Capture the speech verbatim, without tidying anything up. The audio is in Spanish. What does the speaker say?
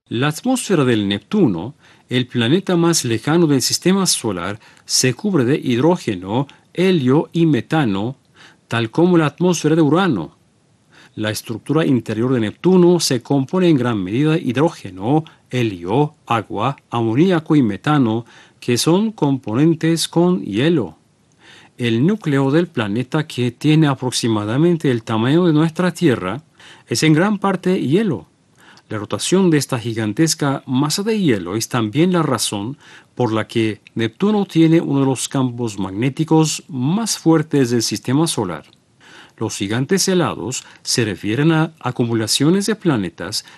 La atmósfera del Neptuno, el planeta más lejano del sistema solar, se cubre de hidrógeno, helio y metano, tal como la atmósfera de Urano. La estructura interior de Neptuno se compone en gran medida de hidrógeno, helio, agua, amoníaco y metano, que son componentes con hielo. El núcleo del planeta, que tiene aproximadamente el tamaño de nuestra Tierra, es en gran parte hielo. La rotación de esta gigantesca masa de hielo es también la razón por la que Neptuno tiene uno de los campos magnéticos más fuertes del sistema solar. Los gigantes helados se refieren a acumulaciones de planetas